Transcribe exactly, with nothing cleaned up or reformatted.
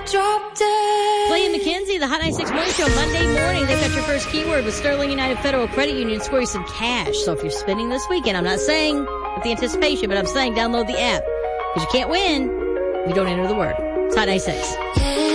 drop dead. Clay and Mackenzie, the Hot ninety-six Morning Show, Monday morning. They've got your first keyword with Sterling United Federal Credit Union. Score you some cash. So if you're spending this weekend, I'm not saying with the anticipation, but I'm saying download the app. Because you can't win if you don't enter the word. It's Hot ninety-six. Yeah.